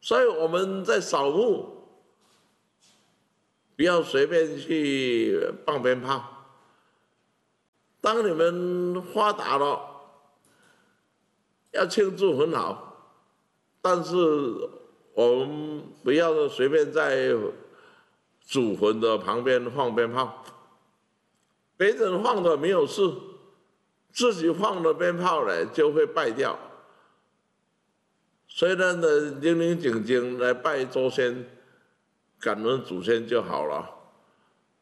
所以我们在扫墓，不要随便去放鞭炮。当你们发达了，要庆祝很好，但是我们不要随便在祖坟的旁边放鞭炮。别人放的没有事，自己放的鞭炮呢就会败掉。所以呢，宁宁静静来拜祖先，感恩祖先就好了。